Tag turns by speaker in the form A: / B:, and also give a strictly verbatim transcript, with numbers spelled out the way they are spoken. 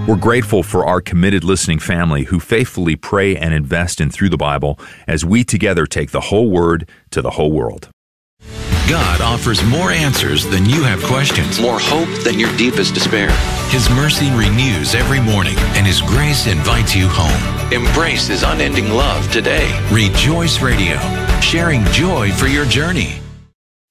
A: We're grateful for our committed listening family who faithfully pray and invest in Through the Bible as we together take the whole Word to the whole world.
B: God offers more answers than you have questions.
C: More hope than your deepest despair.
B: His mercy renews every morning, and His grace invites you home.
C: Embrace His unending love today.
B: Rejoice Radio, sharing joy for your journey.